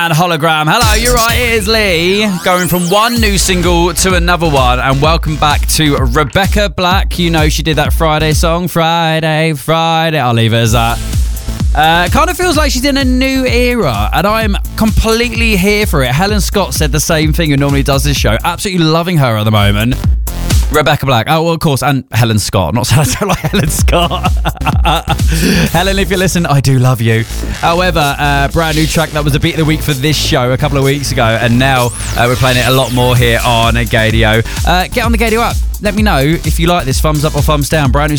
and Hologram. Hello, you're right, it is Lee. Going from one new single to another one. And welcome back to Rebecca Black. You know she did that Friday song. Friday. I'll leave it as that. Kind of feels like she's in a new era, and I'm completely here for it. Helen Scott said the same thing, who normally does this show. Absolutely loving her at the moment. Rebecca Black. Oh, well, of course. And Helen Scott. Not saying I don't like Helen Scott. Helen, if you listen, I do love you. However, brand new track that was a beat of the week for this show a couple of weeks ago. And now we're playing it a lot more here on Gaydio. Get on the Gaydio app. Let me know if you like this. Thumbs up or thumbs down. Brand new